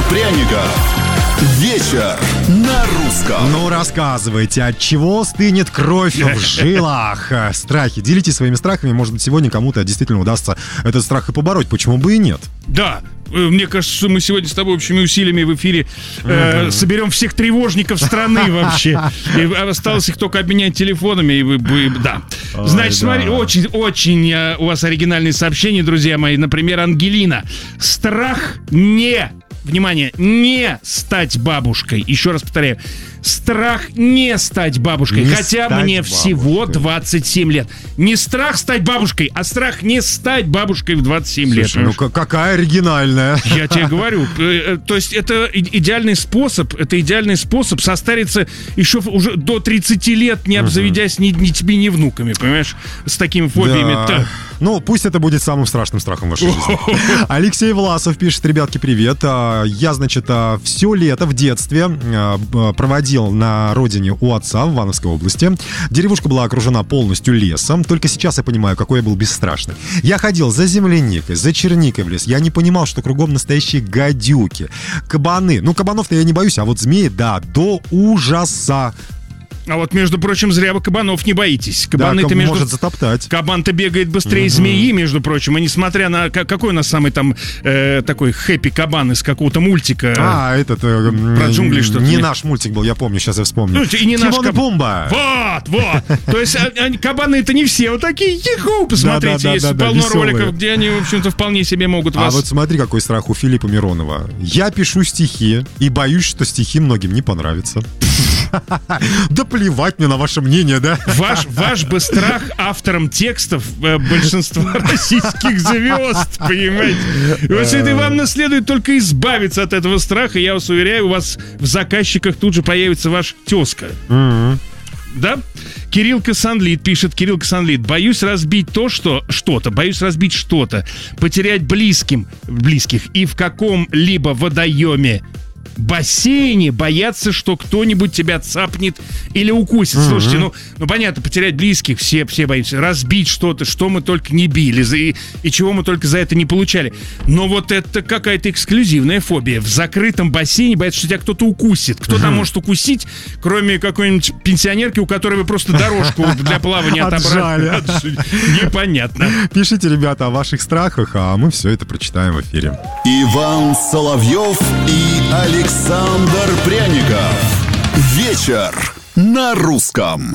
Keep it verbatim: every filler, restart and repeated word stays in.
Пряников. Вечер на русском. Ну, рассказывайте, от чего стынет кровь в жилах? Страхи. Делитесь своими страхами. Может быть, сегодня кому-то действительно удастся этот страх и побороть. Почему бы и нет? Да. Мне кажется, что мы сегодня с тобой общими усилиями в эфире э, соберем всех тревожников страны вообще. И осталось их только обменять телефонами. И вы, вы, да. Значит, Ой, смотри, да. очень, очень э, у вас оригинальные сообщения, друзья мои. Например, Ангелина. Страх не... Внимание, не стать бабушкой. Еще раз повторяю. Страх не стать бабушкой. Не Хотя стать мне бабушкой. Всего двадцать семь лет. Не страх стать бабушкой, а страх не стать бабушкой в двадцать семь Слушай, лет. Ну какая оригинальная. Я тебе говорю. То есть это идеальный способ, это идеальный способ состариться еще уже до тридцати лет, не обзаведясь ни, ни тебе, ни внуками, понимаешь? С такими фобиями. Да. Ну, пусть это будет самым страшным страхом в вашей жизни. Алексей Власов пишет: ребятки, привет. Я, значит, все лето в детстве проводил на родине у отца в Ивановской области. Деревушка была окружена полностью лесом. Только сейчас я понимаю, какой я был бесстрашный. Я ходил за земляникой, за черникой в лес. Я не понимал, что кругом настоящие гадюки, кабаны. Ну, кабанов-то я не боюсь, а вот змеи, да, до ужаса. А вот, между прочим, зря вы кабанов не боитесь. Кабаны-то да, между... может затоптать. Кабан-то бегает быстрее угу. змеи, между прочим. И несмотря на... Какой у нас самый там э, такой хэппи-кабан из какого-то мультика? А, этот... Э, про джунгли что-то. Не наш мультик был, я помню, сейчас я вспомню. Ну, и не Тимон наш и каб... Пумба. Вот, вот. То есть кабаны это не все. Вот такие, еху, посмотрите. Есть полно роликов, где они, в общем-то, вполне себе могут вас... А вот смотри, какой страх у Филиппа Миронова. Я пишу стихи и боюсь, что стихи многим не понравятся. Да плевать мне на ваше мнение, да? Ваш, ваш бы страх автором текстов э, большинства российских звезд, понимаете? И вот это вам наследует только избавиться от этого страха. Я вас уверяю, у вас в заказчиках тут же появится ваш тезка. Mm-hmm. Да? Кирилл Касанлит пишет, Кирилл Касанлит: боюсь разбить то, что что-то, боюсь разбить что-то, потерять близким, близких и в каком-либо водоеме, бассейне бояться, что кто-нибудь тебя цапнет или укусит. Mm-hmm. Слушайте, ну, ну понятно, потерять близких все, все боимся. Разбить что-то, что мы только не били, и, и чего мы только за это не получали. Но вот это какая-то эксклюзивная фобия. В закрытом бассейне бояться, что тебя кто-то укусит. Кто mm-hmm. там может укусить, кроме какой-нибудь пенсионерки, у которой вы просто дорожку для плавания отобрали? Непонятно. Пишите, ребята, о ваших страхах, а мы все это прочитаем в эфире. Иван Соловьев и Александр Пряников. Вечер на русском.